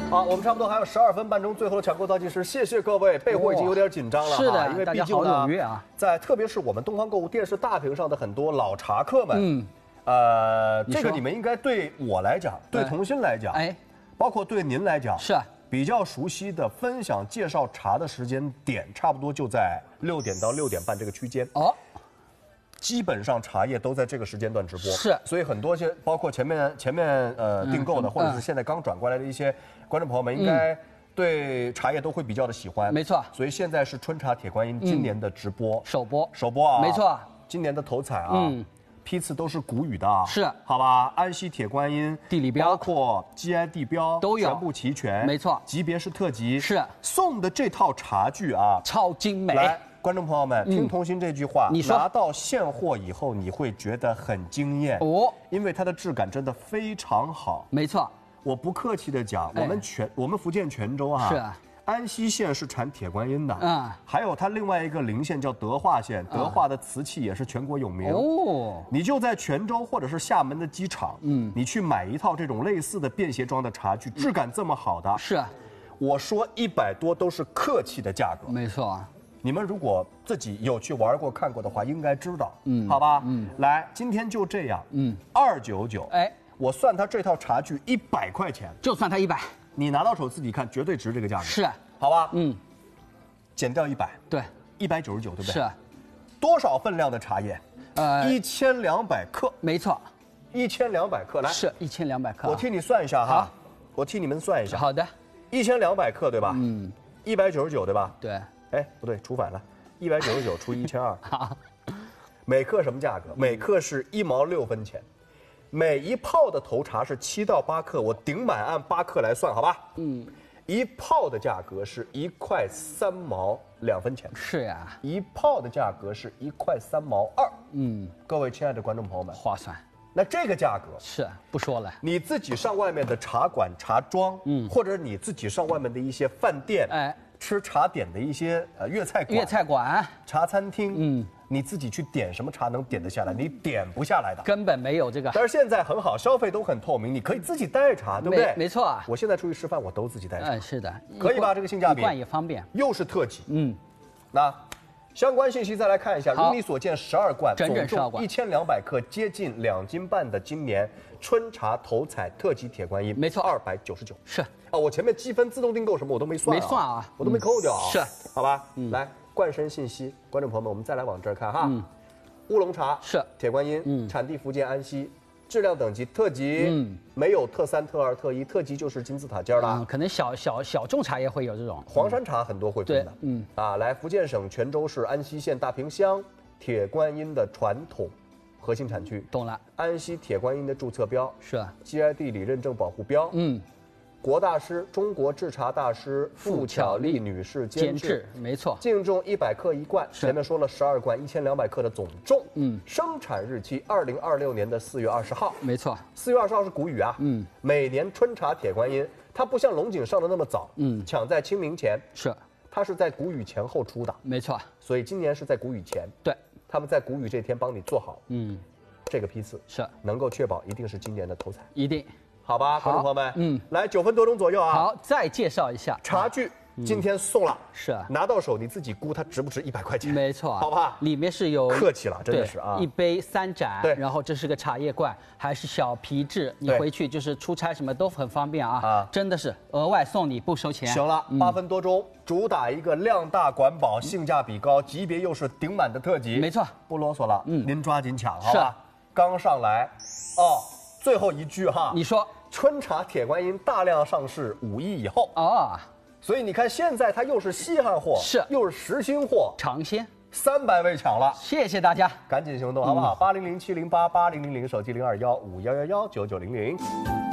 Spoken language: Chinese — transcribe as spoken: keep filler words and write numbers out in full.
好，我们差不多还有十二分半钟，最后的抢购倒计时，谢谢各位，备货已经有点紧张了哈， 是的， 因为毕竟大家好呢踊跃啊， 在特别是我们东方购物电视大屏上的很多老茶客们，嗯，呃，这个你们应该对我来讲，对童心来讲，哎，包括对您来讲， 是啊。 比较熟悉的分享介绍茶的时间点，差不多就在六点到六点半这个区间哦。基本上茶叶都在这个时间段直播， 是， 所以很多些包括前面前面呃订购的，或者是现在刚转过来的一些观众朋友们，应该对茶叶都会比较的喜欢。 没错， 所以现在是春茶铁观音今年的直播首播， 首播啊， 没错， 今年的头彩啊。嗯 批次都是古语的啊， 是， 好吧？安溪铁观音地理标， 包括 G I 地标都有， 全部齐全， 没错。 级别是特级， 是送的这套茶具啊， 超精美。 来，观众朋友们，听童心这句话， 你说拿到现货以后，你会觉得很惊艳哦，因为它的质感真的非常好。 没错， 我不客气的讲，我们泉我们福建泉州啊， 是啊。 安溪县是产铁观音的， 嗯， 还有它另外一个邻县叫德化县，德化的瓷器也是全国有名哦。你就在泉州或者是厦门的机场，嗯，你去买一套这种类似的便携装的茶具，质感这么好的， 是啊， 我说一百多都是客气的价格， 没错啊。 你们如果自己有去玩过看过的话，应该知道，嗯，好吧，嗯，来，今天就这样，嗯，二九九，哎，我算它这套茶具一百块钱， 就算它一百。 你拿到手自己看，绝对值这个价格。 是， 好吧，嗯，减掉一百， 对， 一百九十九，对不对？ 是， 多少分量的茶叶？呃，一千两百克， 没错， 一千两百克，来， 是一千两百克。 我替你算一下哈，我替你们算一下。 好的， 一千两百克，对吧？嗯，一百九十九，对吧？ 对。 哎，不对，除反了，一百九十九除以一千二，好，每克什么价格？每克是一毛六分钱。 每一泡的头茶是七到八克，我顶满按八克来算，好吧？嗯，一泡的价格是一块三毛两分钱。 是呀， 一泡的价格是一块三毛二。嗯，各位亲爱的观众朋友们， 划算。 那这个价格是不说了， 你自己上外面的茶馆、茶庄，嗯，或者你自己上外面的一些饭店，哎，吃茶点的一些呃粤菜馆、 粤菜馆、 茶餐厅，嗯。 你自己去点什么茶能点得下来？你点不下来的， 根本没有这个。 但是现在很好，消费都很透明，你可以自己带茶，对不对？ 没错啊。 我现在出去吃饭，我都自己带茶。 嗯，是的， 可以吧？这个性价比， 一罐也方便， 又是特级。嗯，那相关信息再来看一下，如你所见，十二罐， 整整十二罐， 一千两百克，接近两斤半的今年春茶头彩特级铁观音， 没错， 二百九十九。 是啊，我前面积分自动订购什么我都没算， 没算啊， 我都没扣掉啊。 是， 好吧，来冠身信息，观众朋友们，我们再来往这儿看哈。乌龙茶是铁观音，嗯，产地福建安溪，质量等级特级，嗯，没有特三、特二、特一，特级就是金字塔尖了。 嗯，可能小小小众茶叶会有这种。 黄山茶很多会分的，嗯啊，来福建省泉州市安溪县大坪乡，铁观音的传统核心产区。 懂了， 安溪铁观音的注册标是 G I 地理认证保护标，嗯。 国大师，中国制茶大师傅巧丽女士监制， 没错。 净重一百克一罐，前面说了十二罐，一千两百克的总重。嗯，生产日期二零二六年的四月二十号， 没错。 四月二十号是谷雨啊。嗯，每年春茶铁观音，它不像龙井上的那么早，嗯，抢在清明前， 是， 它是在谷雨前后出的， 没错。 所以今年是在谷雨前， 对， 他们在谷雨这天帮你做好，嗯，这个批次是能够确保一定是今年的头彩， 一定。 好吧，观众朋友们，嗯，来九分多钟左右啊。 好，再介绍一下茶具，今天送了， 是拿到手你自己估它值不值一百块钱？ 没错， 好吧， 里面是有客气了，真的是啊， 一杯三盏， 对， 然后这是个茶叶罐，还是小皮质，你回去就是出差什么都很方便啊，啊，真的是额外送你不收钱。 行了，八分多钟，主打一个量大管饱，性价比高，级别又是顶满的特级， 没错， 不啰嗦了，嗯，您抓紧抢，好吧？刚上来，哦，最后一句哈， 你说。 春茶铁观音大量上市五一以后啊， 所以你看现在它又是稀罕货， 是又是实心货， 尝鲜， 三百位抢了， 谢谢大家， 赶紧行动好不好？八零零七零八八零零零手机零二幺五幺幺幺九九零零。